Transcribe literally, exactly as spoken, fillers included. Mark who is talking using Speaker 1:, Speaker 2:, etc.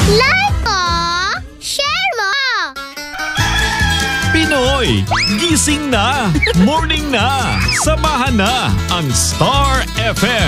Speaker 1: Like mo! Share mo!
Speaker 2: Pinoy, gising na! Morning na! Samahan na ang Star F M.